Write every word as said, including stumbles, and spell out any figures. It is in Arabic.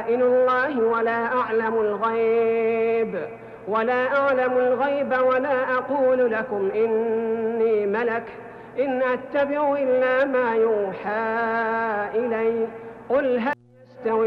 خزائن الله ولا أعلم الغيب ولا أعلم الغيب ولا أقول لكم إني ملك إن أتبع إلا ما يوحى إلي قل